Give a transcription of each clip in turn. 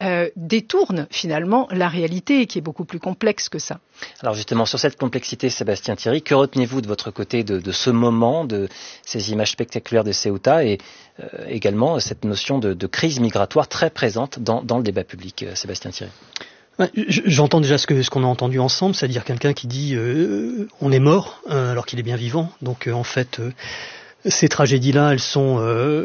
détourne finalement la réalité qui est beaucoup plus complexe que ça. Alors justement, sur cette complexité, Sébastien Thierry, que retenez-vous de votre côté de ce moment, de ces images spectaculaires de Ceuta et également cette notion de crise migratoire très présente dans le débat public, Sébastien Thierry? J'entends déjà ce qu'on a entendu ensemble, c'est-à-dire quelqu'un qui dit on est mort alors qu'il est bien vivant. Donc en fait, ces tragédies-là, elles sont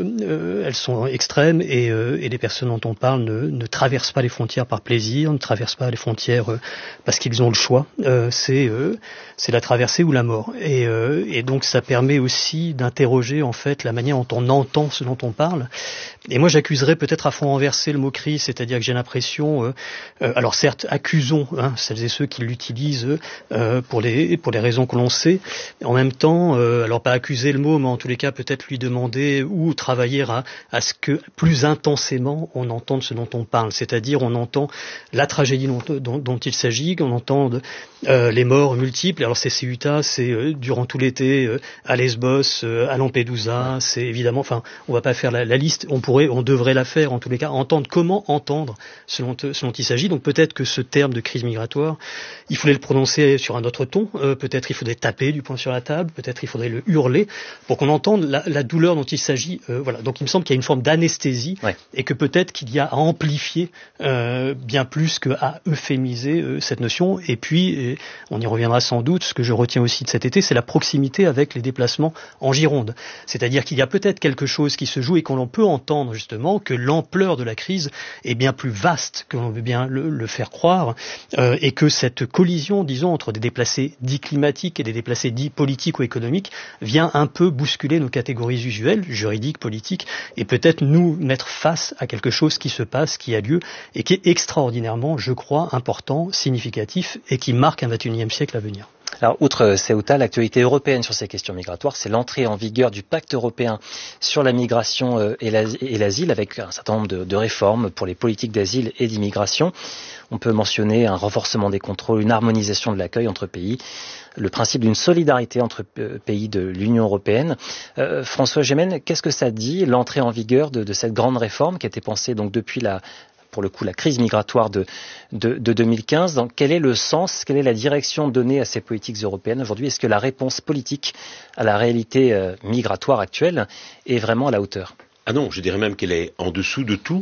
extrêmes et les personnes dont on parle ne traversent pas les frontières par plaisir, ne traversent pas les frontières parce qu'ils ont le choix. C'est la traversée ou la mort. Et donc ça permet aussi d'interroger en fait la manière dont on entend ce dont on parle. Et moi j'accuserais peut-être à fond renversé le mot crise, c'est-à-dire que j'ai l'impression, alors certes accusons celles et ceux qui l'utilisent pour les raisons que l'on sait. En même temps, alors pas accuser le mot, mais en tous les cas peut-être lui demander ou travailler à ce que plus intensément on entende ce dont on parle, c'est-à-dire on entend la tragédie dont il s'agit, qu'on entend les morts multiples. Alors c'est Ceuta, c'est durant tout l'été à Lesbos, à Lampedusa, c'est évidemment, enfin on va pas faire la liste, on devrait la faire en tous les cas, comment entendre ce dont il s'agit. Donc peut-être que ce terme de crise migratoire, il faudrait le prononcer sur un autre ton, peut-être il faudrait taper du poing sur la table, peut-être il faudrait le hurler pour qu'on entende la douleur dont il s'agit. Voilà. Donc il me semble qu'il y a une forme d'anesthésie et que peut-être qu'il y a à amplifier bien plus qu'à euphémiser cette notion. Et puis, on y reviendra sans doute, ce que je retiens aussi de cet été, c'est la proximité avec les déplacements en Gironde. C'est-à-dire qu'il y a peut-être quelque chose qui se joue et qu'on peut entendre justement que l'ampleur de la crise est bien plus vaste que l'on veut bien le faire croire et que cette collision, disons, entre des déplacés dits climatiques et des déplacés dits politiques ou économiques vient un peu bousculer nos catégories usuelles, juridiques, politiques, et peut-être nous mettre face à quelque chose qui se passe, qui a lieu, et qui est extraordinairement, je crois, important, significatif, et qui marque un 21e siècle à venir. Alors, outre Ceuta, l'actualité européenne sur ces questions migratoires, c'est l'entrée en vigueur du pacte européen sur la migration et l'asile, avec un certain nombre de réformes pour les politiques d'asile et d'immigration. On peut mentionner un renforcement des contrôles, une harmonisation de l'accueil entre pays, le principe d'une solidarité entre pays de l'Union européenne. François Gémen, qu'est-ce que ça dit, l'entrée en vigueur de cette grande réforme qui a été pensée donc depuis pour le coup, la crise migratoire de 2015. Donc, quel est le sens, quelle est la direction donnée à ces politiques européennes aujourd'hui? Est-ce que la réponse politique à la réalité migratoire actuelle est vraiment à la hauteur? Ah non, je dirais même qu'elle est en dessous de tout.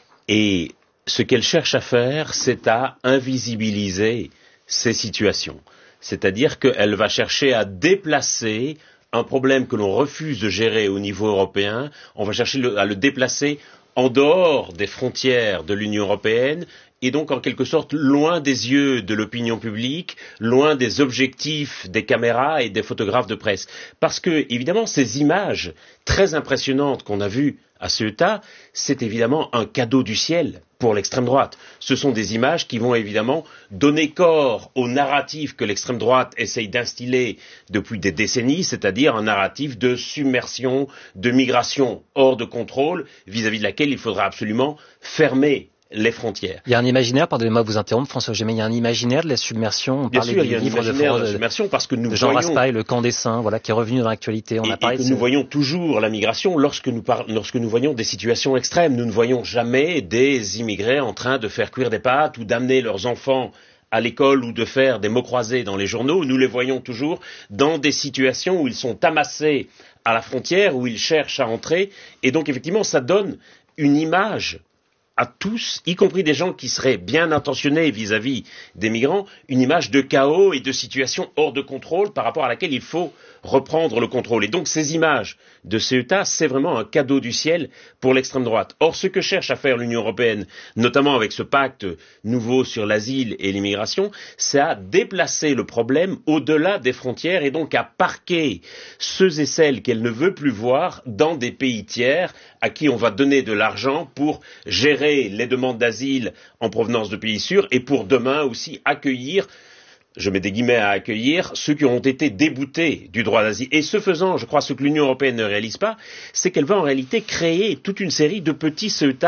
Et ce qu'elle cherche à faire, c'est à invisibiliser ces situations. C'est-à-dire qu'elle va chercher à déplacer un problème que l'on refuse de gérer au niveau européen. On va chercher à le déplacer en dehors des frontières de l'Union européenne et donc en quelque sorte loin des yeux de l'opinion publique, loin des objectifs des caméras et des photographes de presse. Parce que, évidemment, ces images très impressionnantes qu'on a vues à Ceuta, c'est évidemment un cadeau du ciel pour l'extrême droite. Ce sont des images qui vont évidemment donner corps au narratif que l'extrême droite essaye d'instiller depuis des décennies, c'est-à-dire un narratif de submersion, de migration hors de contrôle, vis-à-vis de laquelle il faudra absolument fermer les frontières. Il y a un imaginaire, pardonnez-moi de vous interrompre, François Gémen, il y a un imaginaire de la submersion. On Bien parlait sûr, il y a un livre imaginaire de la submersion parce que nous de Jean voyons... Raspail, Le Camp des Saints, voilà, qui est revenu dans l'actualité. On a parlé et que nous voyons toujours la migration lorsque nous voyons des situations extrêmes. Nous ne voyons jamais des immigrés en train de faire cuire des pâtes ou d'amener leurs enfants à l'école ou de faire des mots croisés dans les journaux. Nous les voyons toujours dans des situations où ils sont amassés à la frontière, où ils cherchent à entrer. Et donc, effectivement, ça donne une image à tous, y compris des gens qui seraient bien intentionnés vis-à-vis des migrants, une image de chaos et de situation hors de contrôle par rapport à laquelle il faut reprendre le contrôle. Et donc ces images de Ceuta, c'est vraiment un cadeau du ciel pour l'extrême droite. Or, ce que cherche à faire l'Union européenne, notamment avec ce pacte nouveau sur l'asile et l'immigration, c'est à déplacer le problème au-delà des frontières et donc à parquer ceux et celles qu'elle ne veut plus voir dans des pays tiers à qui on va donner de l'argent pour gérer les demandes d'asile en provenance de pays sûrs et pour demain aussi accueillir, je mets des guillemets à accueillir, ceux qui ont été déboutés du droit d'asile. Et ce faisant, je crois, ce que l'Union européenne ne réalise pas, c'est qu'elle va en réalité créer toute une série de petits Ceuta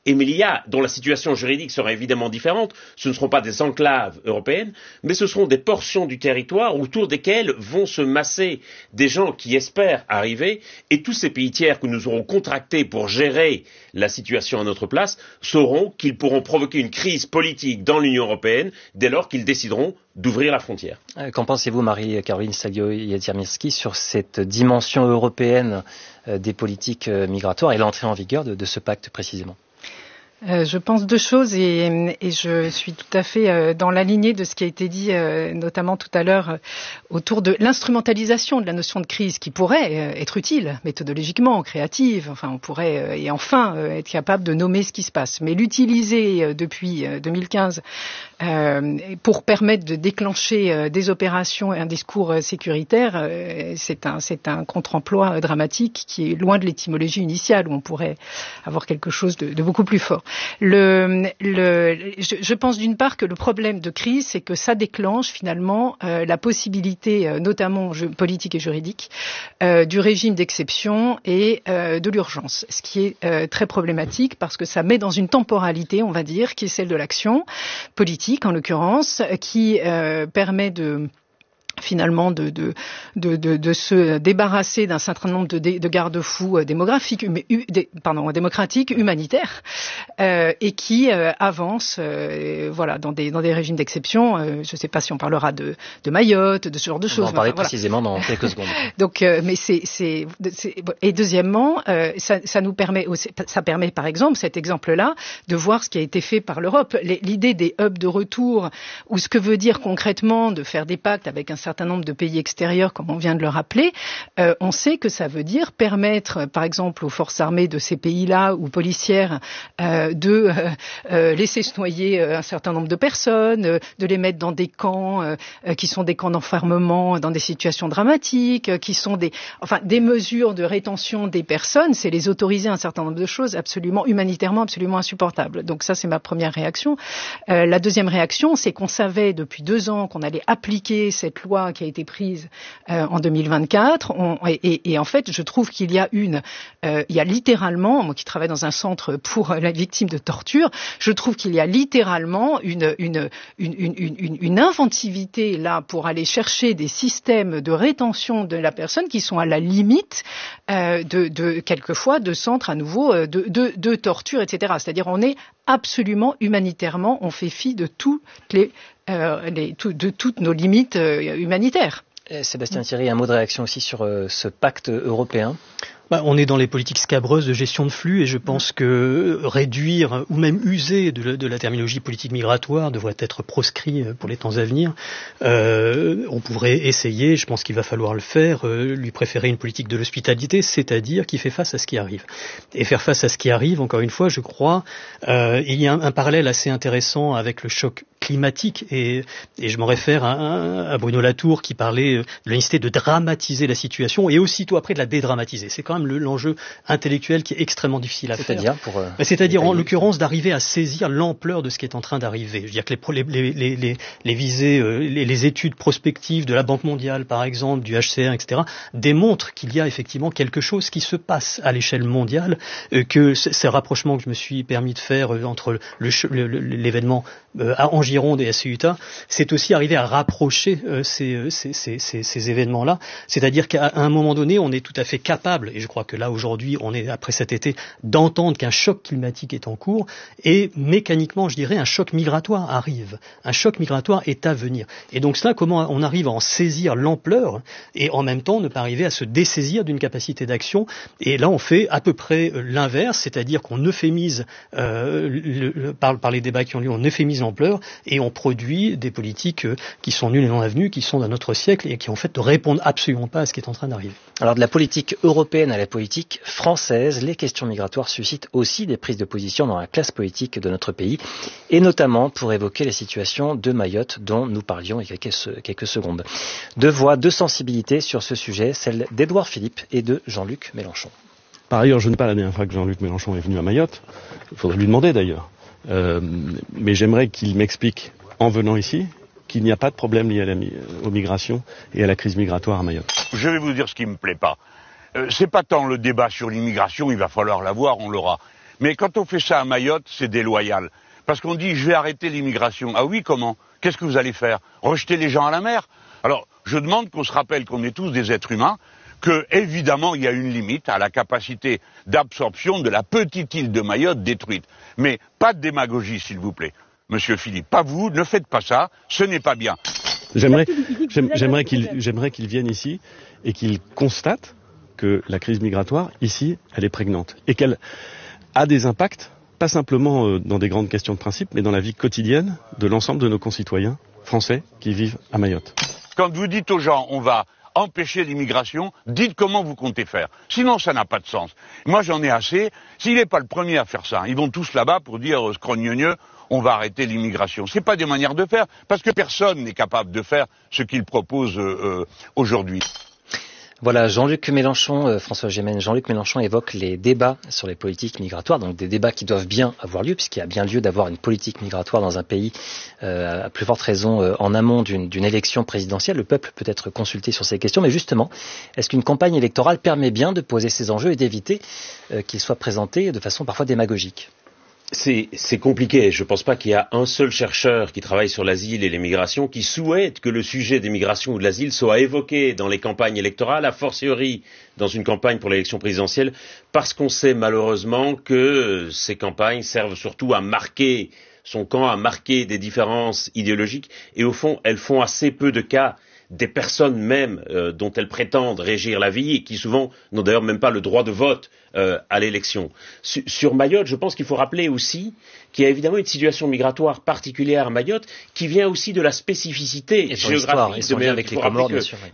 et Melilla, dont la situation juridique sera évidemment différente. Ce ne seront pas des enclaves européennes, mais ce seront des portions du territoire autour desquelles vont se masser des gens qui espèrent arriver, et tous ces pays tiers que nous aurons contractés pour gérer la situation à notre place sauront qu'ils pourront provoquer une crise politique dans l'Union européenne dès lors qu'ils décideront d'ouvrir la frontière. Qu'en pensez-vous, Marie-Caroline Salio-Jazmierski, sur cette dimension européenne des politiques migratoires et l'entrée en vigueur de ce pacte précisément? Je pense deux choses et je suis tout à fait dans la lignée de ce qui a été dit notamment tout à l'heure autour de l'instrumentalisation de la notion de crise qui pourrait être utile méthodologiquement, créative, enfin on pourrait et enfin être capable de nommer ce qui se passe. Mais l'utiliser depuis 2015 pour permettre de déclencher des opérations et un discours sécuritaire, c'est un contre-emploi dramatique qui est loin de l'étymologie initiale où on pourrait avoir quelque chose de beaucoup plus fort. Je pense d'une part que le problème de crise, c'est que ça déclenche finalement la possibilité, notamment politique et juridique, du régime d'exception et de l'urgence, ce qui est très problématique parce que ça met dans une temporalité, on va dire, qui est celle de l'action politique en l'occurrence, qui permet finalement de se débarrasser d'un certain nombre de garde-fous démographiques, démocratiques, humanitaires, et qui avancent, voilà, dans des régimes d'exception. Je ne sais pas si on parlera de Mayotte, de ce genre de choses. On va en parler précisément dans quelques secondes. Donc, mais et deuxièmement, ça nous permet, ça permet par exemple, cet exemple-là, de voir ce qui a été fait par l'Europe. L'idée des hubs de retour, ou ce que veut dire concrètement de faire des pactes avec un certain nombre de pays extérieurs, comme on vient de le rappeler, on sait que ça veut dire permettre, par exemple, aux forces armées de ces pays-là ou policières de laisser se noyer un certain nombre de personnes, de les mettre dans des camps qui sont des camps d'enfermement, dans des situations dramatiques, qui sont des mesures de rétention des personnes, c'est les autoriser à un certain nombre de choses absolument humanitairement absolument insupportables. Donc ça, c'est ma première réaction. La deuxième réaction, c'est qu'on savait depuis 2 ans qu'on allait appliquer cette loi qui a été prise en 2024. Et en fait, je trouve qu'il y a il y a littéralement, moi qui travaille dans un centre pour la victime de torture, je trouve qu'il y a littéralement une inventivité là pour aller chercher des systèmes de rétention de la personne qui sont à la limite quelquefois de centres à nouveau de torture, etc. C'est-à-dire on est absolument humanitairement, on fait fi de toutes nos limites humanitaires. Sébastien Thierry, un mot de réaction aussi sur ce pacte européen. On est dans les politiques scabreuses de gestion de flux et je pense que réduire ou même user de la terminologie politique migratoire devrait être proscrit pour les temps à venir. On pourrait essayer, je pense qu'il va falloir le faire, lui préférer une politique de l'hospitalité, c'est-à-dire qui fait face à ce qui arrive. Et faire face à ce qui arrive, encore une fois, je crois, il y a un parallèle assez intéressant avec le choc climatique et je m'en réfère à Bruno Latour qui parlait de la nécessité de dramatiser la situation et aussitôt après de la dédramatiser. C'est quand même l'enjeu intellectuel qui est extrêmement difficile à faire. C'est-à-dire en l'occurrence d'arriver à saisir l'ampleur de ce qui est en train d'arriver. Je veux dire que les visées, les études prospectives de la Banque mondiale par exemple, du HCR, etc. démontrent qu'il y a effectivement quelque chose qui se passe à l'échelle mondiale, que ces rapprochements que je me suis permis de faire entre l'événement en Gironde et à Ceuta, c'est aussi arriver à rapprocher ces événements-là. C'est-à-dire qu'à un moment donné, on est tout à fait capable, et je crois que là aujourd'hui, on est après cet été, d'entendre qu'un choc climatique est en cours, et mécaniquement, je dirais, un choc migratoire arrive. Un choc migratoire est à venir. Et donc cela, comment on arrive à en saisir l'ampleur, et en même temps ne pas arriver à se dessaisir d'une capacité d'action. Et là, on fait à peu près l'inverse, c'est-à-dire qu'on euphémise, par les débats qui ont lieu, on euphémise l'ampleur, et on produit des politiques qui sont nulles et non avenues, qui sont d'un autre siècle, et qui en fait ne répondent absolument pas à ce qui est en train d'arriver. Alors de la politique européenne à la politique française, les questions migratoires suscitent aussi des prises de position dans la classe politique de notre pays, et notamment pour évoquer la situation de Mayotte dont nous parlions il y a quelques secondes. 2 voix, 2 sensibilités sur ce sujet, celle d'Édouard Philippe et de Jean-Luc Mélenchon. Par ailleurs, je ne sais pas la dernière fois que Jean-Luc Mélenchon est venu à Mayotte, il faudrait lui demander d'ailleurs, mais j'aimerais qu'il m'explique en venant ici qu'il n'y a pas de problème lié aux migrations et à la crise migratoire à Mayotte. Je vais vous dire ce qui me plaît pas. C'est pas tant le débat sur l'immigration, il va falloir l'avoir, on l'aura. Mais quand on fait ça à Mayotte, c'est déloyal. Parce qu'on dit, je vais arrêter l'immigration. Ah oui, comment? Qu'est-ce que vous allez faire? Rejeter les gens à la mer? Alors, je demande qu'on se rappelle qu'on est tous des êtres humains, que, évidemment, il y a une limite à la capacité d'absorption de la petite île de Mayotte détruite. Mais pas de démagogie, s'il vous plaît. Monsieur Philippe, pas vous, ne faites pas ça, ce n'est pas bien. J'aimerais qu'il vienne ici et qu'il constate que la crise migratoire, ici, elle est prégnante. Et qu'elle a des impacts, pas simplement dans des grandes questions de principe, mais dans la vie quotidienne de l'ensemble de nos concitoyens français qui vivent à Mayotte. Quand vous dites aux gens, on va empêcher l'immigration, dites comment vous comptez faire. Sinon, ça n'a pas de sens. Moi, j'en ai assez. S'il n'est pas le premier à faire ça, ils vont tous là-bas pour dire scrogneux, on va arrêter l'immigration. C'est pas des manières de faire, parce que personne n'est capable de faire ce qu'il propose aujourd'hui. Voilà, Jean-Luc Mélenchon, François Gémen, Jean-Luc Mélenchon évoque les débats sur les politiques migratoires, donc des débats qui doivent bien avoir lieu, puisqu'il y a bien lieu d'avoir une politique migratoire dans un pays, à plus forte raison en amont d'une élection présidentielle. Le peuple peut être consulté sur ces questions, mais justement, est-ce qu'une campagne électorale permet bien de poser ces enjeux et d'éviter qu'ils soient présentés de façon parfois démagogique ? C'est compliqué. Je ne pense pas qu'il y a un seul chercheur qui travaille sur l'asile et les migrations qui souhaite que le sujet des migrations ou de l'asile soit évoqué dans les campagnes électorales, a fortiori dans une campagne pour l'élection présidentielle, parce qu'on sait malheureusement que ces campagnes servent surtout à marquer son camp, à marquer des différences idéologiques, et au fond, elles font assez peu de cas des personnes même dont elles prétendent régir la vie et qui souvent n'ont d'ailleurs même pas le droit de vote à l'élection. Sur Mayotte, je pense qu'il faut rappeler aussi qu'il y a évidemment une situation migratoire particulière à Mayotte qui vient aussi de la spécificité géographique de Mayotte. Avec les Comores, bien sûr.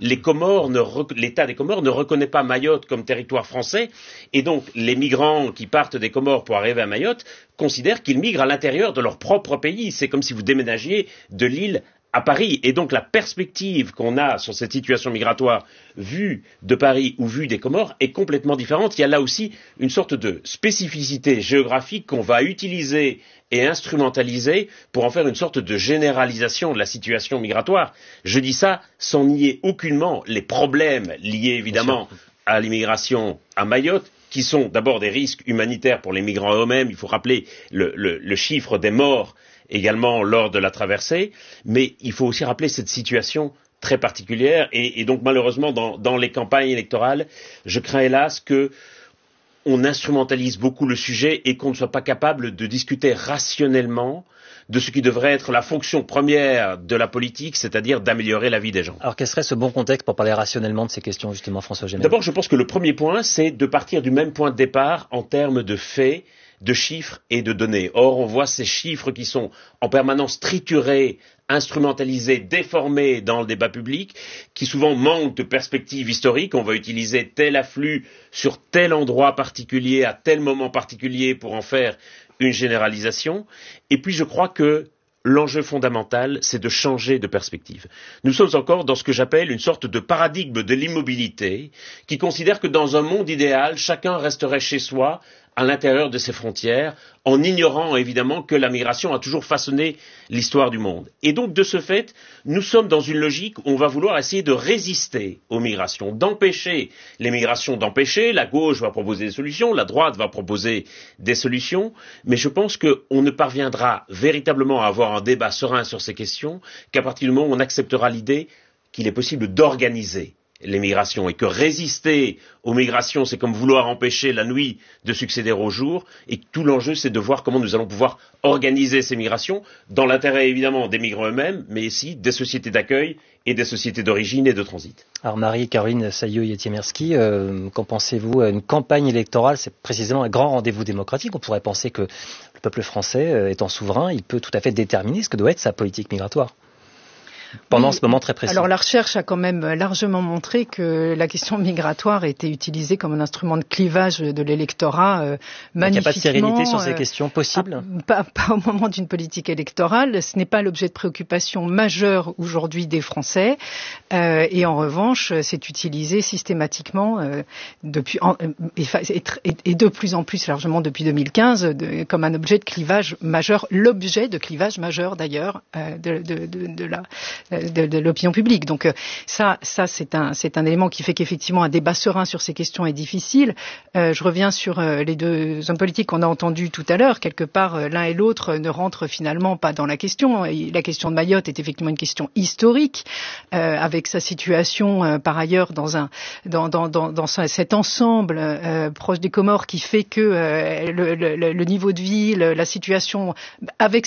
L'État des Comores ne reconnaît pas Mayotte comme territoire français et donc les migrants qui partent des Comores pour arriver à Mayotte considèrent qu'ils migrent à l'intérieur de leur propre pays. C'est comme si vous déménagiez de l'île à Paris. Et donc la perspective qu'on a sur cette situation migratoire vue de Paris ou vue des Comores est complètement différente. Il y a là aussi une sorte de spécificité géographique qu'on va utiliser et instrumentaliser pour en faire une sorte de généralisation de la situation migratoire. Je dis ça sans nier aucunement les problèmes liés évidemment à l'immigration à Mayotte, qui sont d'abord des risques humanitaires pour les migrants eux-mêmes. Il faut rappeler le chiffre des morts également lors de la traversée, mais il faut aussi rappeler cette situation très particulière et donc malheureusement dans les campagnes électorales, je crains hélas que on instrumentalise beaucoup le sujet et qu'on ne soit pas capable de discuter rationnellement de ce qui devrait être la fonction première de la politique, c'est-à-dire d'améliorer la vie des gens. Alors quel serait ce bon contexte pour parler rationnellement de ces questions justement, François Gémen ? D'abord, je pense que le premier point, c'est de partir du même point de départ en termes de faits, de chiffres et de données. Or, on voit ces chiffres qui sont en permanence triturés, instrumentalisés, déformés dans le débat public, qui souvent manquent de perspective historique. On va utiliser tel afflux sur tel endroit particulier, à tel moment particulier pour en faire une généralisation. Et puis, je crois que l'enjeu fondamental, c'est de changer de perspective. Nous sommes encore dans ce que j'appelle une sorte de paradigme de l'immobilité, qui considère que dans un monde idéal, chacun resterait chez soi, à l'intérieur de ses frontières, en ignorant évidemment que la migration a toujours façonné l'histoire du monde. Et donc, de ce fait, nous sommes dans une logique où on va vouloir essayer de résister aux migrations, d'empêcher les migrations, d'empêcher. La gauche va proposer des solutions, la droite va proposer des solutions, mais je pense qu'on ne parviendra véritablement à avoir un débat serein sur ces questions qu'à partir du moment où on acceptera l'idée qu'il est possible d'organiser les migrations et que résister aux migrations, c'est comme vouloir empêcher la nuit de succéder au jour et que tout l'enjeu, c'est de voir comment nous allons pouvoir organiser ces migrations dans l'intérêt évidemment des migrants eux-mêmes, mais aussi des sociétés d'accueil et des sociétés d'origine et de transit. Alors Marie-Caroline Saillot-Yetiemerski, qu'en pensez-vous ? Une campagne électorale, c'est précisément un grand rendez-vous démocratique. On pourrait penser que le peuple français, étant souverain, il peut tout à fait déterminer ce que doit être sa politique migratoire. Pendant ce moment très précis. Alors la recherche a quand même largement montré que la question migratoire était utilisée comme un instrument de clivage de l'électorat magnifiquement. Il n'y a pas de sérénité sur ces questions possibles pas au moment d'une politique électorale. Ce n'est pas l'objet de préoccupation majeure aujourd'hui des Français. Et en revanche, c'est utilisé systématiquement et de plus en plus largement depuis 2015 comme un objet de clivage majeur. L'objet de clivage majeur d'ailleurs de l'opinion publique. Donc ça c'est un élément qui fait qu'effectivement un débat serein sur ces questions est difficile. Je reviens sur les deux hommes politiques qu'on a entendus tout à l'heure. Quelque part, l'un et l'autre ne rentrent finalement pas dans la question. Et la question de Mayotte est effectivement une question historique, avec sa situation par ailleurs dans cet ensemble proche des Comores qui fait que le niveau de vie, la situation avec